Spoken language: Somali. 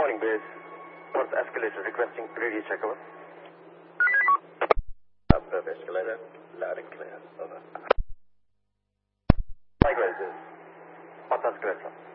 Morning, base. Perth escalator requesting radio checkover. Perth escalator, loud and clear. Over. Likewise, base. Perth escalator.